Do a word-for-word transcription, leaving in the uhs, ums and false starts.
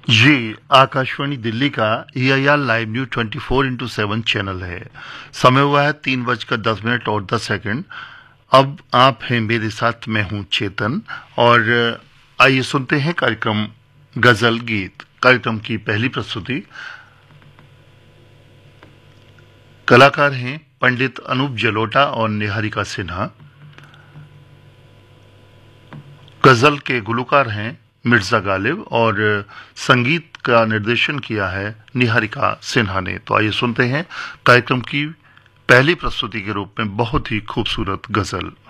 ये आकाशवाणी दिल्ली का ए I R live news twenty four into seven channel है। समय हुआ है तीन बजकर दस मिनट और दस सेकंड। अब आप हैं मेरे साथ, मैं हूं चेतन। और आइए सुनते हैं कार्यक्रम गजल गीत। कार्यक्रम की पहली प्रस्तुति कलाकार हैं पंडित अनूप जलोटा और निहारिका सिन्हा। गजल के गुलकार हैं मिर्जा गालिब और संगीत का निर्देशन किया है निहारिका सिन्हा ने। तो आइए सुनते हैं कार्यक्रम की पहली प्रस्तुति के रूप में बहुत ही खूबसूरत गजल।